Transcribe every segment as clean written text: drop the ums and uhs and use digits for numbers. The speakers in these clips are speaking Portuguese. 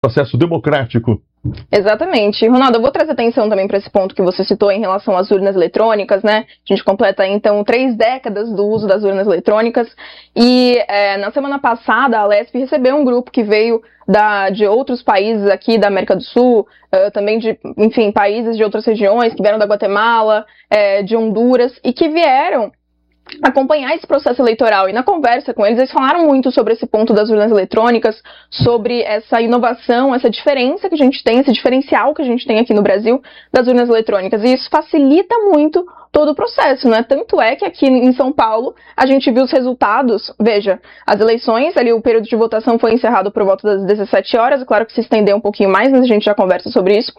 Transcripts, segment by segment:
processo democrático. Exatamente. Ronaldo, eu vou trazer atenção também para esse ponto que você citou em relação às urnas eletrônicas, né? A gente completa aí, então, 3 décadas do uso das urnas eletrônicas e na semana passada a Alesp recebeu um grupo que veio de outros países aqui da América do Sul, também de, enfim, países de outras regiões, que vieram da Guatemala, de Honduras e que vieram acompanhar esse processo eleitoral. E na conversa com eles falaram muito sobre esse ponto das urnas eletrônicas, sobre essa inovação, essa diferença que a gente tem, esse diferencial que a gente tem aqui no Brasil das urnas eletrônicas. E isso facilita muito todo o processo, né? Tanto é que aqui em São Paulo a gente viu os resultados. Veja, as eleições, ali o período de votação foi encerrado por volta das 17 horas, claro que se estendeu um pouquinho mais, mas a gente já conversa sobre isso.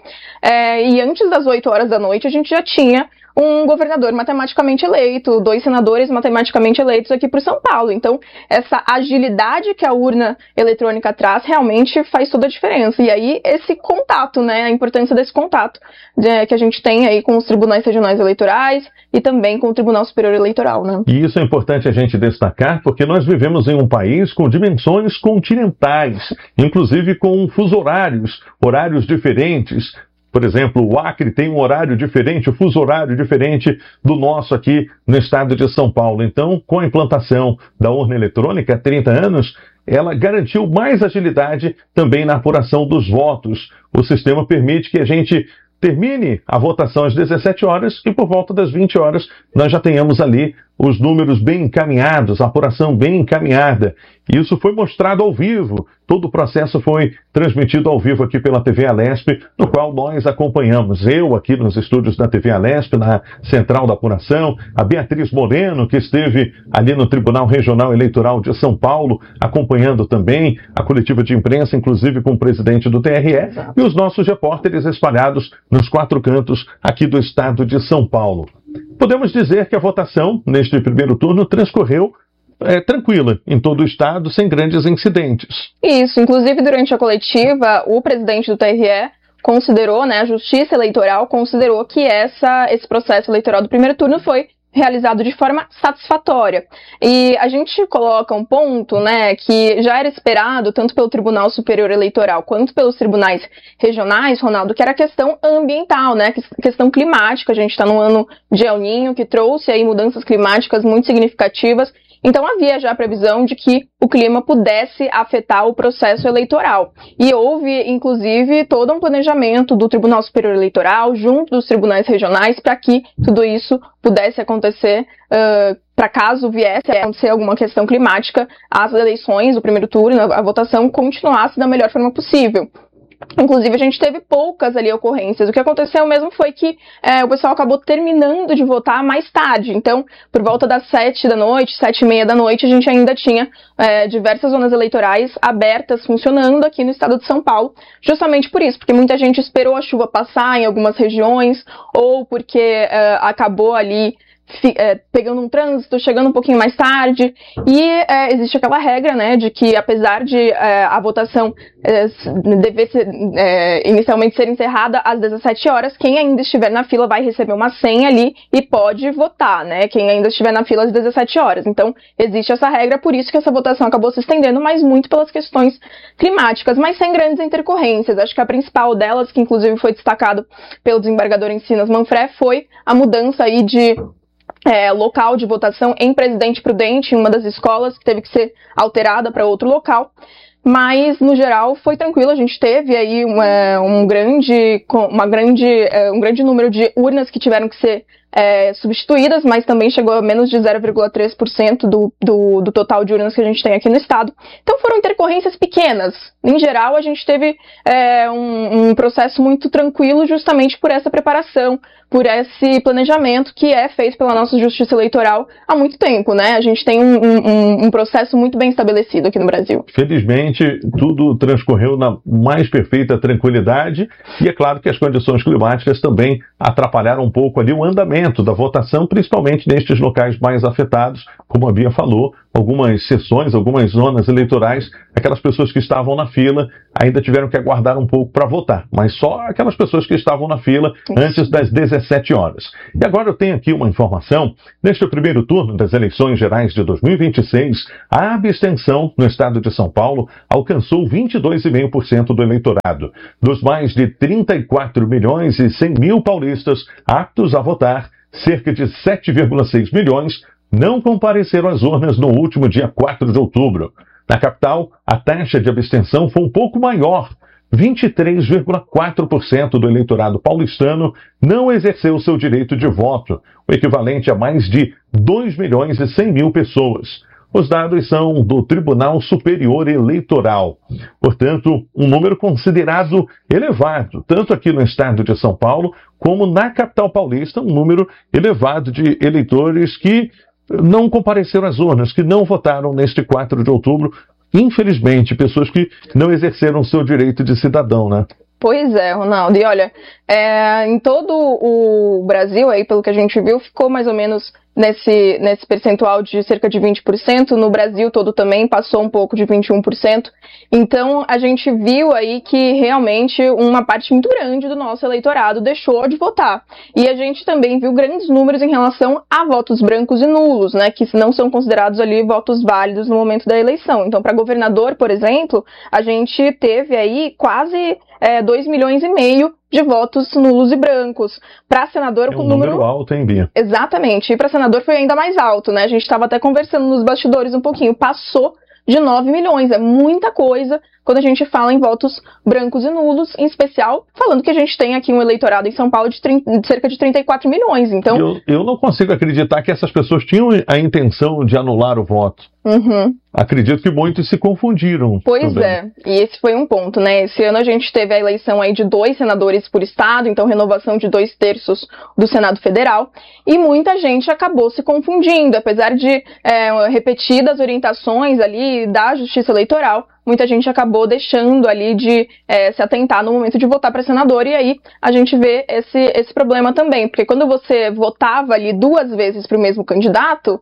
E antes das 8 horas da noite a gente já tinha um governador matematicamente eleito, 2 senadores matematicamente eleitos aqui por São Paulo. Então, essa agilidade que a urna eletrônica traz realmente faz toda a diferença. E aí, esse contato, né, a importância desse contato que a gente tem aí com os tribunais regionais eleitorais e também com o Tribunal Superior Eleitoral, né? E isso é importante a gente destacar, porque nós vivemos em um país com dimensões continentais, inclusive com fuso horários diferentes. Por exemplo, o Acre tem um horário diferente, o fuso horário diferente do nosso aqui no estado de São Paulo. Então, com a implantação da urna eletrônica há 30 anos, ela garantiu mais agilidade também na apuração dos votos. O sistema permite que a gente termine a votação às 17 horas e por volta das 20 horas nós já tenhamos ali os números bem encaminhados, a apuração bem encaminhada. Isso foi mostrado ao vivo, todo o processo foi transmitido ao vivo aqui pela TV Alesp, no qual nós acompanhamos. Eu aqui nos estúdios da TV Alesp, na central da apuração, a Beatriz Moreno, que esteve ali no Tribunal Regional Eleitoral de São Paulo, acompanhando também a coletiva de imprensa, inclusive com o presidente do TRE, e os nossos repórteres espalhados nos 4 cantos aqui do estado de São Paulo. Podemos dizer que a votação, neste primeiro turno, transcorreu tranquila em todo o estado, sem grandes incidentes. Isso, inclusive durante a coletiva, o presidente do TRE considerou, né, a Justiça Eleitoral considerou que esse processo eleitoral do primeiro turno foi realizado de forma satisfatória. E a gente coloca um ponto, né, que já era esperado tanto pelo Tribunal Superior Eleitoral quanto pelos tribunais regionais, Ronaldo, que era a questão ambiental, né, questão climática. A gente está num ano de El Niño que trouxe aí mudanças climáticas muito significativas. Então havia já a previsão de que o clima pudesse afetar o processo eleitoral. E houve, inclusive, todo um planejamento do Tribunal Superior Eleitoral, junto dos tribunais regionais, para que tudo isso pudesse acontecer, para caso viesse a acontecer alguma questão climática, as eleições, o primeiro turno, a votação continuasse da melhor forma possível. Inclusive, a gente teve poucas ali ocorrências. O que aconteceu mesmo foi que o pessoal acabou terminando de votar mais tarde. Então, por volta das 7 da noite, 7h30 da noite, a gente ainda tinha diversas zonas eleitorais abertas, funcionando aqui no estado de São Paulo. Justamente por isso, porque muita gente esperou a chuva passar em algumas regiões, ou porque acabou ali pegando um trânsito, chegando um pouquinho mais tarde, e existe aquela regra, né, de que apesar de a votação dever inicialmente ser encerrada às 17 horas, quem ainda estiver na fila vai receber uma senha ali e pode votar, né, quem ainda estiver na fila às 17 horas. Então, existe essa regra, por isso que essa votação acabou se estendendo, mas muito pelas questões climáticas, mas sem grandes intercorrências. Acho que a principal delas, que inclusive foi destacado pelo desembargador Encinas Manfré, foi a mudança aí de local de votação em Presidente Prudente, em uma das escolas, que teve que ser alterada para outro local. Mas, no geral, foi tranquilo. A gente teve aí um grande número de urnas que tiveram que ser substituídas, mas também chegou a menos de 0,3% do total de urnas que a gente tem aqui no estado. Então foram intercorrências pequenas. Em geral, a gente teve um processo muito tranquilo justamente por essa preparação, por esse planejamento que é feito pela nossa Justiça Eleitoral há muito tempo, né? A gente tem um processo muito bem estabelecido aqui no Brasil. Felizmente, tudo transcorreu na mais perfeita tranquilidade e é claro que as condições climáticas também atrapalharam um pouco ali o andamento da votação, principalmente nestes locais mais afetados, como a Bia falou, algumas sessões, algumas zonas eleitorais, aquelas pessoas que estavam na fila ainda tiveram que aguardar um pouco para votar, mas só aquelas pessoas que estavam na fila antes das 17 horas. E agora eu tenho aqui uma informação. Neste primeiro turno das eleições gerais de 2026, a abstenção no estado de São Paulo alcançou 22,5% do eleitorado. Dos mais de 34 milhões e 100 mil paulistas aptos a votar, cerca de 7,6 milhões não compareceram às urnas no último dia 4 de outubro. Na capital, a taxa de abstenção foi um pouco maior. 23,4% do eleitorado paulistano não exerceu seu direito de voto, o equivalente a mais de 2 milhões e 100 mil pessoas. Os dados são do Tribunal Superior Eleitoral. Portanto, um número considerado elevado, tanto aqui no estado de São Paulo, como na capital paulista, um número elevado de eleitores que não compareceram às urnas, que não votaram neste 4 de outubro. Infelizmente, pessoas que não exerceram seu direito de cidadão, né? Pois é, Ronaldo. E olha, em todo o Brasil, aí, pelo que a gente viu, ficou mais ou menos nesse percentual de cerca de 20%. No Brasil todo também passou um pouco de 21%. Então, a gente viu aí que realmente uma parte muito grande do nosso eleitorado deixou de votar. E a gente também viu grandes números em relação a votos brancos e nulos, né, que não são considerados ali votos válidos no momento da eleição. Então, para governador, por exemplo, a gente teve aí quase 2,5 milhões de votos nulos e brancos. Para senador, com número alto, hein, Bia? Exatamente. E para senador foi ainda mais alto, né? A gente estava até conversando nos bastidores um pouquinho. Passou de 9 milhões. É muita coisa quando a gente fala em votos brancos e nulos, em especial falando que a gente tem aqui um eleitorado em São Paulo de cerca de 34 milhões. Então, eu não consigo acreditar que essas pessoas tinham a intenção de anular o voto. Uhum. Acredito que muitos se confundiram. Pois também. é, e esse foi um ponto, né? Esse ano a gente teve a eleição aí de 2 senadores por estado, então renovação de 2/3 do Senado Federal, e muita gente acabou se confundindo, apesar de repetidas orientações ali da Justiça Eleitoral, muita gente acabou deixando ali de se atentar no momento de votar para senador, e aí a gente vê esse problema também, porque quando você votava ali 2 vezes para o mesmo candidato,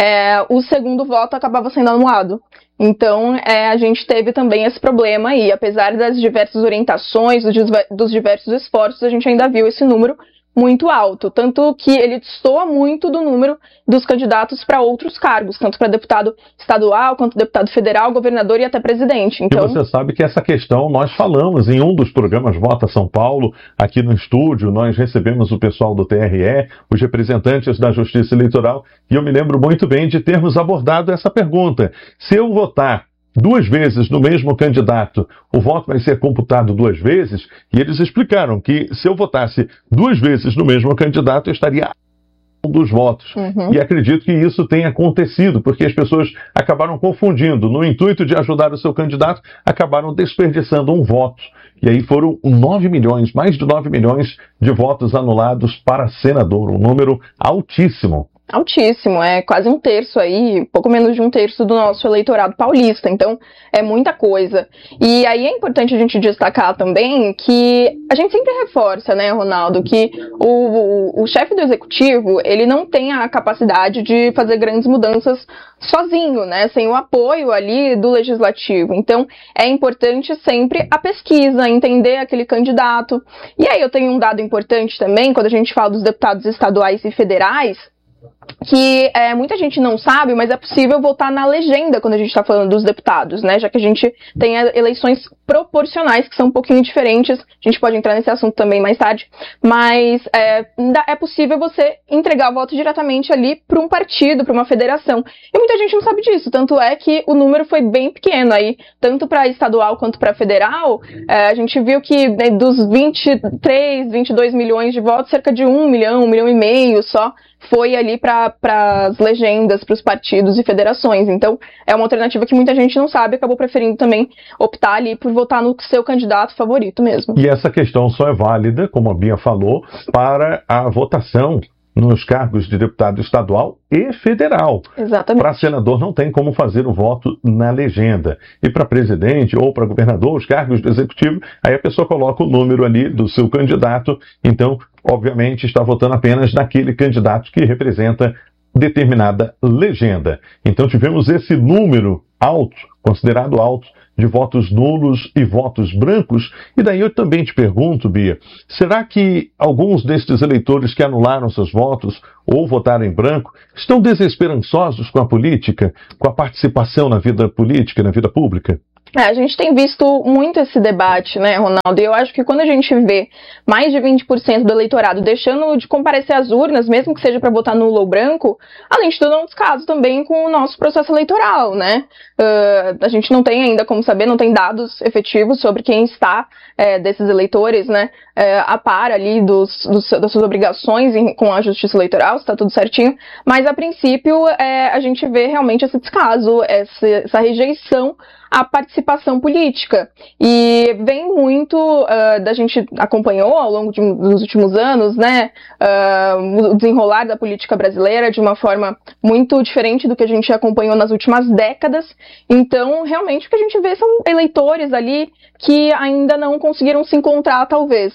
o segundo voto acabava sendo anulado. Então, a gente teve também esse problema e apesar das diversas orientações, dos diversos esforços, a gente ainda viu esse número muito alto, tanto que ele destoa muito do número dos candidatos para outros cargos, tanto para deputado estadual, quanto deputado federal, governador e até presidente. Então, e você sabe que essa questão nós falamos em um dos programas Vota São Paulo, aqui no estúdio, nós recebemos o pessoal do TRE, os representantes da Justiça Eleitoral, e eu me lembro muito bem de termos abordado essa pergunta. Se eu votar 2 vezes no mesmo candidato, o voto vai ser computado 2 vezes? E eles explicaram que se eu votasse 2 vezes no mesmo candidato, eu estaria dos votos. Uhum. E acredito que isso tenha acontecido, porque as pessoas acabaram confundindo. No intuito de ajudar o seu candidato, acabaram desperdiçando um voto. E aí foram 9 milhões, mais de 9 milhões de votos anulados para senador, um número altíssimo. Altíssimo, é quase 1/3 aí, pouco menos de 1/3 do nosso eleitorado paulista, então é muita coisa. E aí é importante a gente destacar também que a gente sempre reforça, né, Ronaldo, que o chefe do executivo, ele não tem a capacidade de fazer grandes mudanças sozinho, né, sem o apoio ali do legislativo. Então é importante sempre a pesquisa, entender aquele candidato. E aí eu tenho um dado importante também, quando a gente fala dos deputados estaduais e federais, que muita gente não sabe, mas é possível votar na legenda quando a gente está falando dos deputados, né? Já que a gente tem eleições proporcionais, que são um pouquinho diferentes. A gente pode entrar nesse assunto também mais tarde. Mas é possível você entregar o voto diretamente ali para um partido, para uma federação. E muita gente não sabe disso. Tanto é que o número foi bem pequeno aí, tanto para estadual quanto para federal. A gente viu que dos 22 milhões de votos, cerca de 1 milhão, 1,5 milhão só foi ali para as legendas, para os partidos e federações. Então, é uma alternativa que muita gente não sabe, acabou preferindo também optar ali por votar no seu candidato favorito mesmo. E essa questão só é válida, como a Bia falou, para a votação nos cargos de deputado estadual e federal. Exatamente. Para senador não tem como fazer o voto na legenda. E para presidente ou para governador, os cargos do executivo, aí a pessoa coloca o número ali do seu candidato, então, obviamente, está votando apenas naquele candidato que representa determinada legenda. Então tivemos esse número alto, considerado alto, de votos nulos e votos brancos. E daí eu também te pergunto, Bia, será que alguns destes eleitores que anularam seus votos ou votaram em branco estão desesperançosos com a política, com a participação na vida política, na vida pública? A gente tem visto muito esse debate, né, Ronaldo? E eu acho que quando a gente vê mais de 20% do eleitorado deixando de comparecer às urnas, mesmo que seja para votar nulo ou branco, além de tudo, é um descaso também com o nosso processo eleitoral, né? A gente não tem ainda como saber, não tem dados efetivos sobre quem está desses eleitores, né, a par ali das suas obrigações com a justiça eleitoral, se está tudo certinho, mas a princípio a gente vê realmente esse descaso, essa rejeição à participação política. E vem muito da gente acompanhou ao longo dos últimos anos, né, o desenrolar da política brasileira de uma forma muito diferente do que a gente acompanhou nas últimas décadas. Então, realmente, o que a gente vê são eleitores ali que ainda não conseguiram se encontrar, talvez.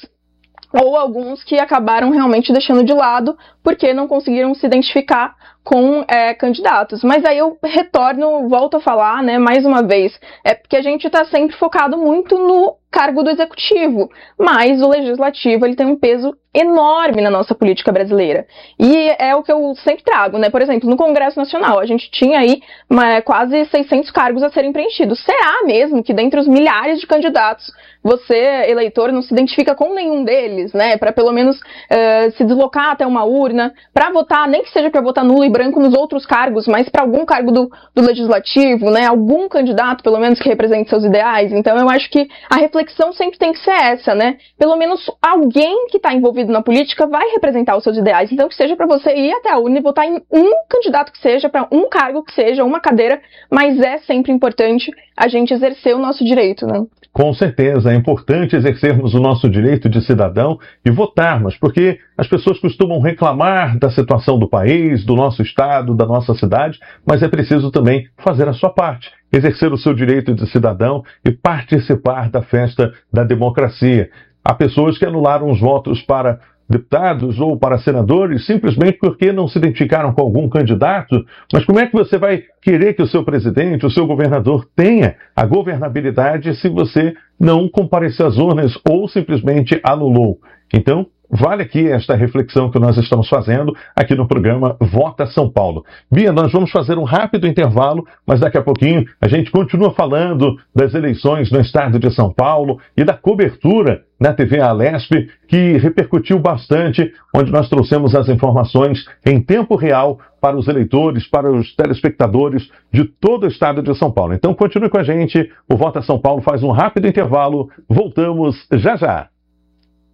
Ou alguns que acabaram realmente deixando de lado porque não conseguiram se identificar com candidatos. Mas aí eu volto a falar, né, mais uma vez, porque a gente está sempre focado muito no cargo do executivo, mas o legislativo ele tem um peso enorme na nossa política brasileira. E é o que eu sempre trago, né? Por exemplo, no Congresso Nacional, a gente tinha aí quase 600 cargos a serem preenchidos. Será mesmo que dentre os milhares de candidatos, você, eleitor, não se identifica com nenhum deles, né? Para pelo menos se deslocar até uma urna, para votar, nem que seja para votar nulo e branco nos outros cargos, mas para algum cargo do legislativo, né? Algum candidato, pelo menos, que represente seus ideais. Então, eu acho que a reflexão sempre tem que ser essa, né? Pelo menos alguém que está envolvido na política vai representar os seus ideais. Então, que seja para você ir até a urna e votar em um candidato que seja, para um cargo que seja, uma cadeira, mas é sempre importante a gente exercer o nosso direito, né? Com certeza, é importante exercermos o nosso direito de cidadão e votarmos, porque as pessoas costumam reclamar da situação do país, do nosso estado, da nossa cidade, mas é preciso também fazer a sua parte, exercer o seu direito de cidadão e participar da festa da democracia. Há pessoas que anularam os votos para deputados ou para senadores simplesmente porque não se identificaram com algum candidato, mas como é que você vai querer que o seu presidente, o seu governador tenha a governabilidade se você não compareceu às urnas ou simplesmente anulou? Então, vale aqui esta reflexão que nós estamos fazendo aqui no programa Vota São Paulo. Bia, nós vamos fazer um rápido intervalo, mas daqui a pouquinho a gente continua falando das eleições no estado de São Paulo e da cobertura na TV Alesp, que repercutiu bastante, onde nós trouxemos as informações em tempo real para os eleitores, para os telespectadores de todo o estado de São Paulo. Então continue com a gente, o Vota São Paulo faz um rápido intervalo, voltamos já já.